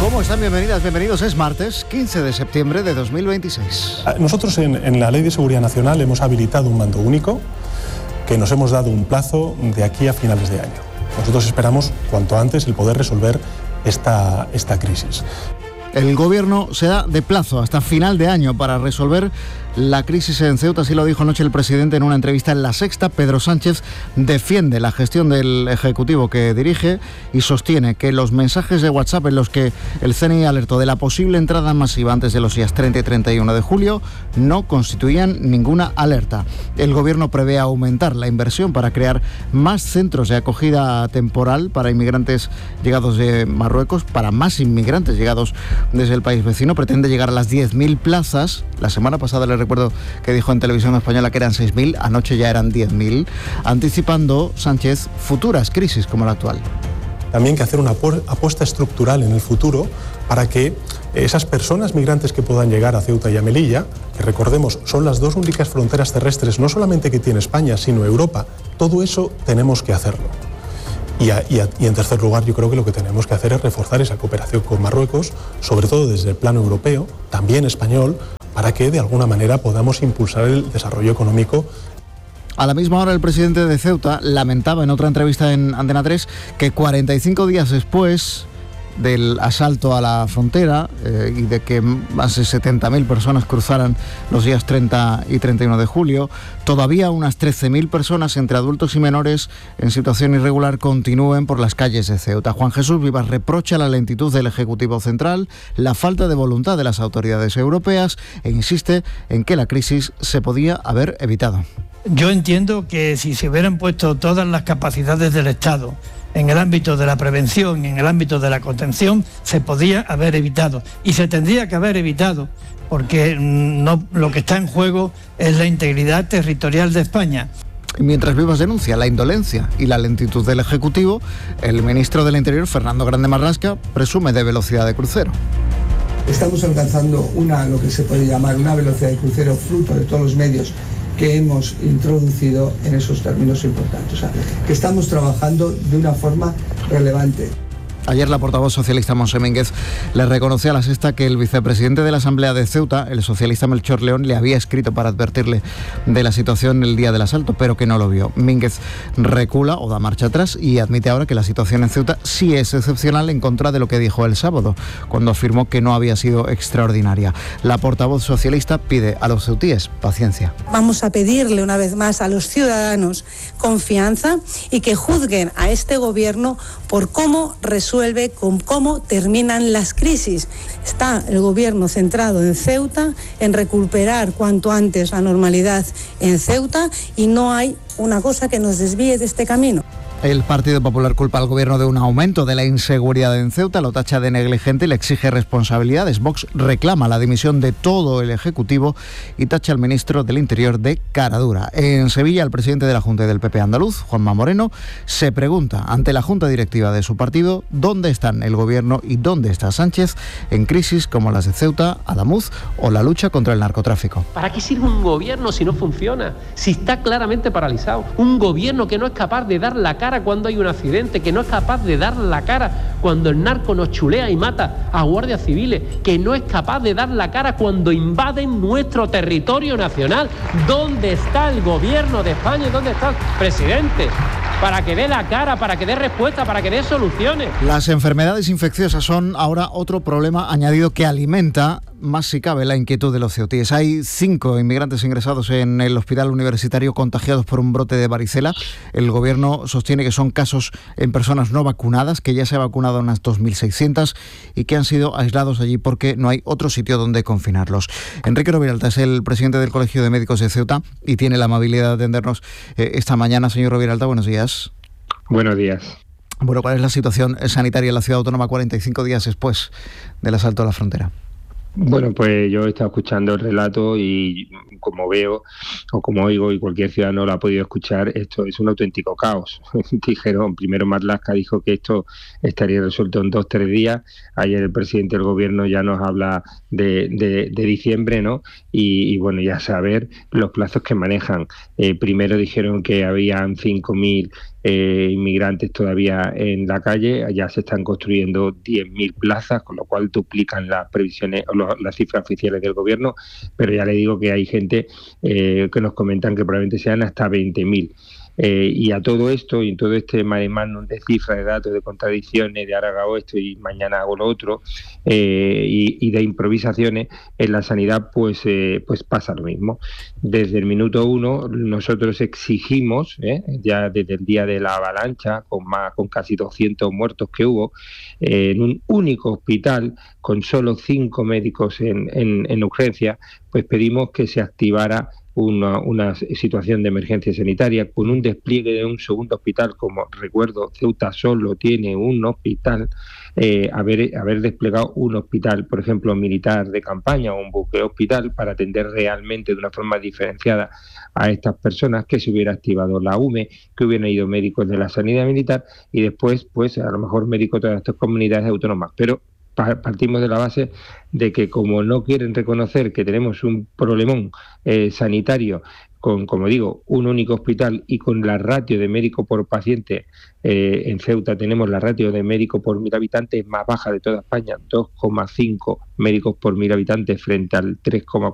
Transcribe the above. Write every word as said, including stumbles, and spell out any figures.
¿Cómo están? Bienvenidas, bienvenidos. Es martes, quince de septiembre de dos mil veintiséis. Nosotros en, en la Ley de Seguridad Nacional hemos habilitado un mando único que nos hemos dado un plazo de aquí a finales de año. Nosotros esperamos cuanto antes el poder resolver esta, esta crisis. El Gobierno se da de plazo hasta final de año para resolver la crisis en Ceuta, así lo dijo anoche el presidente en una entrevista en La Sexta. Pedro Sánchez defiende la gestión del Ejecutivo que dirige y sostiene que los mensajes de WhatsApp en los que el C N I alertó de la posible entrada masiva antes de los días treinta y treinta y uno de julio no constituían ninguna alerta. El Gobierno prevé aumentar la inversión para crear más centros de acogida temporal para inmigrantes llegados de Marruecos, para más inmigrantes llegados desde el país vecino. Pretende llegar a las diez mil plazas. La semana pasada le recuerdo que dijo en Televisión Española que eran seis mil, anoche ya eran diez mil, anticipando Sánchez futuras crisis como la actual. También que hacer una apuesta estructural en el futuro para que esas personas migrantes que puedan llegar a Ceuta y a Melilla, que recordemos son las dos únicas fronteras terrestres no solamente que tiene España, sino Europa, todo eso tenemos que hacerlo. Y, a, y, a, y en tercer lugar, yo creo que lo que tenemos que hacer es reforzar esa cooperación con Marruecos, sobre todo desde el plano europeo, también español, para que de alguna manera podamos impulsar el desarrollo económico. A la misma hora, el presidente de Ceuta lamentaba en otra entrevista en Antena tres que cuarenta y cinco días después del asalto a la frontera eh, y de que más de setenta mil personas cruzaran los días treinta y treinta y uno de julio, todavía unas trece mil personas entre adultos y menores en situación irregular continúen por las calles de Ceuta. Juan Jesús Vivas reprocha la lentitud del Ejecutivo Central, la falta de voluntad de las autoridades europeas e insiste en que la crisis se podía haber evitado. Yo entiendo que si se hubieran puesto todas las capacidades del Estado en el ámbito de la prevención y en el ámbito de la contención, se podía haber evitado. Y se tendría que haber evitado, porque no, lo que está en juego es la integridad territorial de España. Mientras Vivas denuncia la indolencia y la lentitud del Ejecutivo, el ministro del Interior, Fernando Grande Marlasca, presume de velocidad de crucero. Estamos alcanzando una, lo que se puede llamar una velocidad de crucero fruto de todos los medios que hemos introducido en esos términos importantes. O sea, que estamos trabajando de una forma relevante. Ayer la portavoz socialista Montse Mínguez le reconoció a La Sexta que el vicepresidente de la Asamblea de Ceuta, el socialista Melchor León, le había escrito para advertirle de la situación el día del asalto, pero que no lo vio. Mínguez recula o da marcha atrás y admite ahora que la situación en Ceuta sí es excepcional, en contra de lo que dijo el sábado, cuando afirmó que no había sido extraordinaria. La portavoz socialista pide a los ceutíes paciencia. Vamos a pedirle una vez más a los ciudadanos confianza y que juzguen a este gobierno por cómo resuelve resuelve con cómo terminan las crisis. Está el gobierno centrado en Ceuta, en recuperar cuanto antes la normalidad en Ceuta, y no hay una cosa que nos desvíe de este camino. El Partido Popular culpa al Gobierno de un aumento de la inseguridad en Ceuta, lo tacha de negligente y le exige responsabilidades. Vox reclama la dimisión de todo el Ejecutivo y tacha al ministro del Interior de caradura. En Sevilla, el presidente de la Junta del P P andaluz, Juanma Moreno, se pregunta ante la Junta Directiva de su partido dónde están el Gobierno y dónde está Sánchez en crisis como las de Ceuta, Adamuz o la lucha contra el narcotráfico. ¿Para qué sirve un gobierno si no funciona? Si está claramente paralizado. Un gobierno que no es capaz de dar la cara cuando hay un accidente, que no es capaz de dar la cara cuando el narco nos chulea y mata a guardias civiles, que no es capaz de dar la cara cuando invaden nuestro territorio nacional. ¿Dónde está el gobierno de España y dónde está el presidente? Para que dé la cara, para que dé respuesta, para que dé soluciones. Las enfermedades infecciosas son ahora otro problema añadido que alimenta más si cabe la inquietud de los ceutíes. Hay cinco inmigrantes ingresados en el hospital universitario contagiados por un brote de varicela. El gobierno sostiene que son casos en personas no vacunadas, que ya se ha vacunado unas dos mil seiscientas y que han sido aislados allí porque no hay otro sitio donde confinarlos. Enrique Roviralta es el presidente del Colegio de Médicos de Ceuta y tiene la amabilidad de atendernos eh, esta mañana. Señor Roviralta, buenos días. Buenos días. Bueno, ¿cuál es la situación sanitaria en la ciudad autónoma cuarenta y cinco días después del asalto a la frontera? Bueno, pues yo he estado escuchando el relato y como veo o como oigo y cualquier ciudadano lo ha podido escuchar, esto es un auténtico caos. Dijeron, primero Marlaska dijo que esto estaría resuelto en dos, tres días. Ayer el presidente del gobierno ya nos habla de, de, de diciembre, ¿no? Y, y bueno, ya saber los plazos que manejan. Eh, primero dijeron que habían cinco mil Eh, inmigrantes todavía en la calle, ya se están construyendo diez mil plazas, con lo cual duplican las previsiones o los, las cifras oficiales del gobierno, pero ya le digo que hay gente eh, que nos comentan que probablemente sean hasta veinte mil. Eh, y a todo esto, y en todo este mare magnum de cifras, de datos, de contradicciones, de ahora hago esto y mañana hago lo otro, eh, y, y de improvisaciones, en la sanidad pues, eh, pues pasa lo mismo. Desde el minuto uno nosotros exigimos, eh, ya desde el día de la avalancha, con, más, con casi doscientos muertos que hubo, eh, en un único hospital, con solo cinco médicos en, en, en urgencia, pues pedimos que se activara Una, una situación de emergencia sanitaria con un despliegue de un segundo hospital. Como recuerdo, Ceuta solo tiene un hospital, eh, haber, haber desplegado un hospital, por ejemplo, militar de campaña o un buque hospital para atender realmente de una forma diferenciada a estas personas, que se hubiera activado la U M E, que hubieran ido médicos de la sanidad militar y después, pues a lo mejor médicos de estas comunidades autónomas, pero partimos de la base de que como no quieren reconocer que tenemos un problemón eh, sanitario con, como digo, un único hospital y con la ratio de médico por paciente, eh, en Ceuta tenemos la ratio de médico por mil habitantes más baja de toda España, dos coma cinco médicos por mil habitantes frente al tres coma cuatro